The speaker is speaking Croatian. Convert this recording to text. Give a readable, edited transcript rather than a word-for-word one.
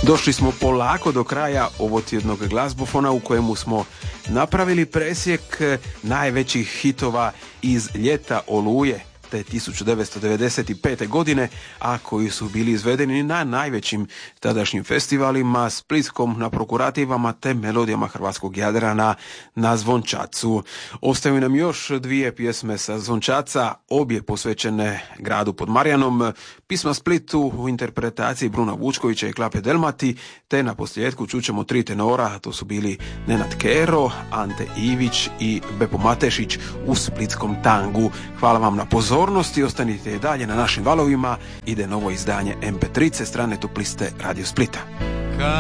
Došli smo polako do kraja ovotjednog glazbofona u kojemu smo napravili presjek najvećih hitova iz ljeta Oluje te 1995. godine, a koji su bili izvedeni na najvećim tadašnjim festivalima, Splitskom, na Prokurativama te Melodijama hrvatskog Jadrana na Zvončacu. Ostaju nam još dvije pjesme sa Zvončaca, obje posvećene gradu pod Marjanom, Pisma Splitu u interpretaciji Bruna Vučkovića i Klape Delmati, te na posljedku čućemo tri tenora, to su bili Nenad Kero, Ante Ivić i Bepo Matešić u splitskom tangu. Hvala vam na pozornosti, ostanite i dalje na našim valovima, ide novo izdanje MP3 strane Top liste Radio Splita.